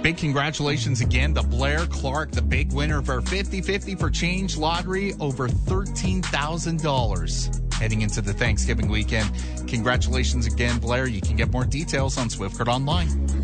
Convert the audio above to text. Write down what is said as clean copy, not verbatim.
Big congratulations again to Blair Clark, the big winner of our 50-50 for Change lottery, over $13,000 heading into the Thanksgiving weekend. Congratulations again, Blair. You can get more details on Swift Current Online.